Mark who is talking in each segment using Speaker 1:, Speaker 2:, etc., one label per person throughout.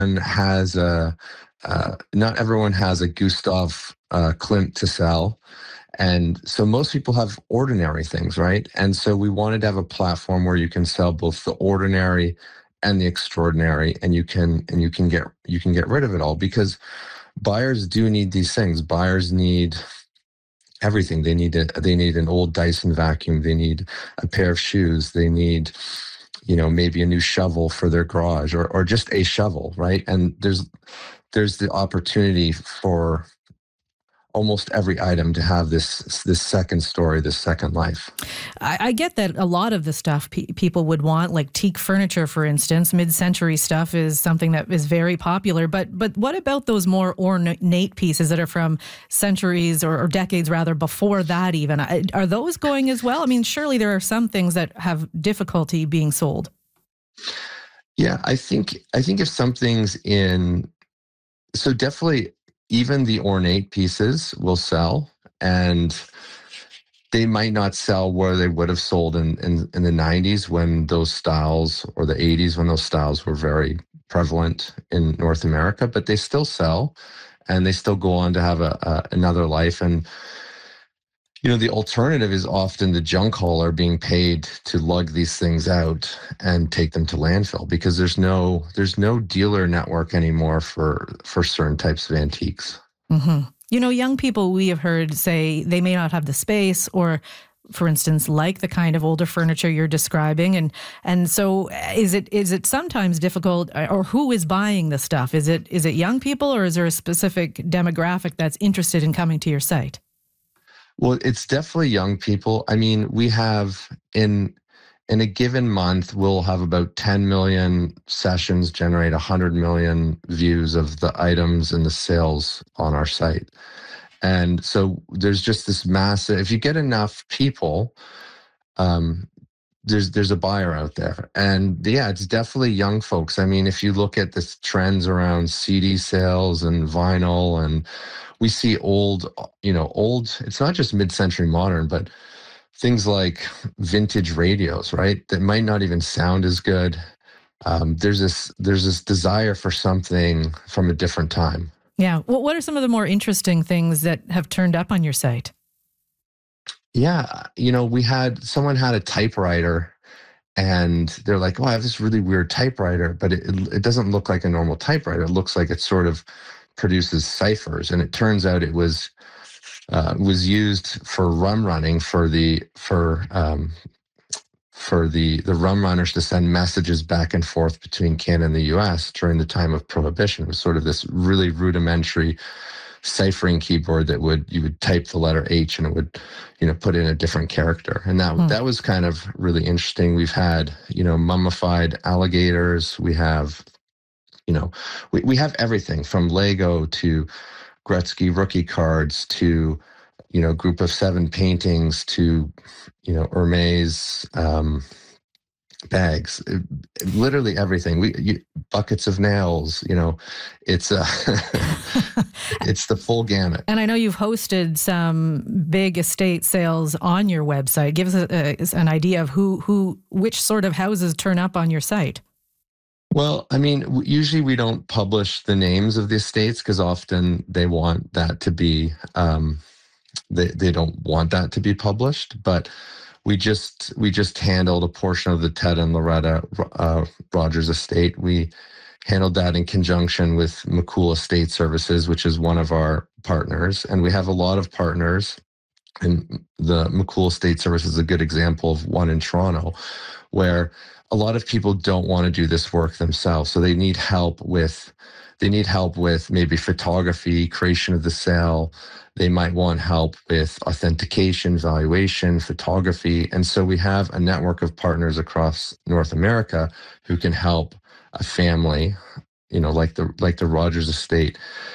Speaker 1: has a not everyone has a Gustav Klimt to sell. And so most people have ordinary things, right? And so we wanted to have a platform where you can sell both the ordinary and the extraordinary, and you can get rid of it all, because buyers do need these things. Buyers need everything. They need an old Dyson vacuum. They need a pair of shoes. They need, maybe a new shovel for their garage, or just a shovel, right? And there's the opportunity for almost every item to have this second story, this second life.
Speaker 2: I get that a lot of the stuff people would want, like teak furniture, for instance, mid-century stuff is something that is very popular. But what about those more ornate pieces that are from centuries or decades rather before that even? Are those going as well? I mean, surely there are some things that have difficulty being sold.
Speaker 1: Yeah, I think if something's so definitely even the ornate pieces will sell, and they might not sell where they would have sold in the 90s when those styles, or the 80s when those styles were very prevalent in North America, but they still sell, and they still go on to have another life. And the alternative is often the junk hauler being paid to lug these things out and take them to landfill, because there's no dealer network anymore for certain types of antiques.
Speaker 2: Mm-hmm. Young people, we have heard say they may not have the space, or, for instance, like the kind of older furniture you're describing. And so is it sometimes difficult, or who is buying the stuff? Is it young people, or is there a specific demographic that's interested in coming to your site?
Speaker 1: Well, it's definitely young people. I mean, we have in a given month, we'll have about 10 million sessions generate 100 million views of the items and the sales on our site. And so there's just this massive, if you get enough people, there's a buyer out there. And yeah, it's definitely young folks. I mean, if you look at the trends around CD sales and vinyl, and we see old, it's not just mid-century modern, but things like vintage radios, right? That might not even sound as good. There's this desire for something from a different time.
Speaker 2: Yeah. Well, what are some of the more interesting things that have turned up on your site?
Speaker 1: Yeah, someone had a typewriter, and they're like, "Oh, I have this really weird typewriter, but it doesn't look like a normal typewriter. It looks like it sort of produces ciphers." And it turns out it was used for rum running, for the rum runners to send messages back and forth between Canada and the U.S. during the time of Prohibition. It was sort of this really rudimentary ciphering keyboard that you would type the letter H, and it would, put in a different character. And that was kind of really interesting. We've had, mummified alligators. We have, we have everything from Lego to Gretzky rookie cards to, group of 7 paintings to, Hermes bags, literally everything. Buckets of nails, it's it's the full gamut.
Speaker 2: And I know you've hosted some big estate sales on your website. Give us an idea of which sort of houses turn up on your site.
Speaker 1: Well, I mean, usually we don't publish the names of the estates, because often they want that to be, they don't want that to be published. But we just handled a portion of the Ted and Loretta Rogers estate. We handled that in conjunction with McCool Estate Services, which is one of our partners. And we have a lot of partners, and the McCool Estate Service is a good example of one in Toronto, where a lot of people don't want to do this work themselves. So they need help with maybe photography, creation of the sale. They might want help with authentication, valuation, photography. And so we have a network of partners across North America who can help a family, like the Rogers estate,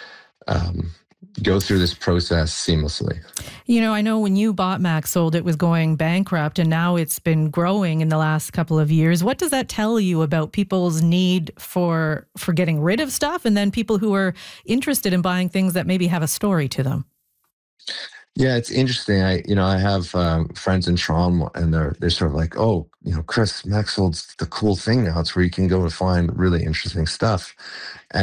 Speaker 1: go through this process seamlessly.
Speaker 2: I know when you bought Maxsold, it was going bankrupt, and now it's been growing in the last couple of years. What does that tell you about people's need for getting rid of stuff, and then people who are interested in buying things that maybe have a story to them?
Speaker 1: Yeah, it's interesting. I have friends in Toronto, and they're sort of like, "Oh, Chris, Maxsold's the cool thing now. It's where you can go and find really interesting stuff."